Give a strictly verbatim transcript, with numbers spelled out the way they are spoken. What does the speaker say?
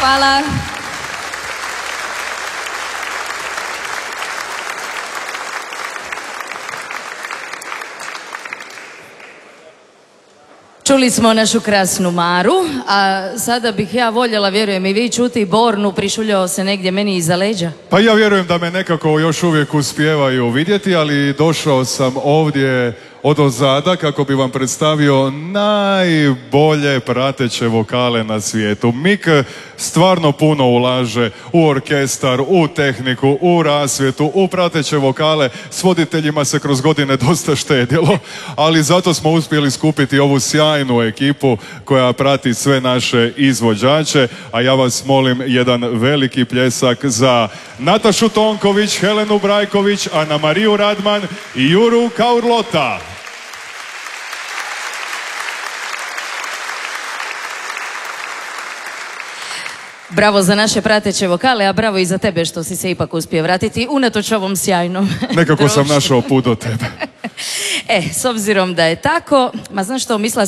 Hvala. Čuli smo našu krasnu Maru, a sada bih ja voljela, vjerujem i vi, čuti Bornu, prišuljao se negdje meni iza leđa. Pa ja vjerujem da me nekako još uvijek uspijevaju vidjeti, ali došao sam ovdje odozada kako bi vam predstavio najbolje prateće vokale na svijetu. Mik stvarno puno ulaže u orkestar, u tehniku, u rasvjetu, u prateće vokale. S voditeljima se kroz godine dosta štedjelo, ali zato smo uspjeli skupiti ovu sjajnu ekipu koja prati sve naše izvođače, a ja vas molim jedan veliki pljesak za Natašu Tonković, Helenu Brajković, Ana Mariju Radman i Juru Kaurlota. Bravo za naše prateće vokale, a bravo i za tebe što si se ipak uspio vratiti unatoč ovom sjajnom Nekako sam našao put do tebe. E, s obzirom da je tako, ma znaš što, mislila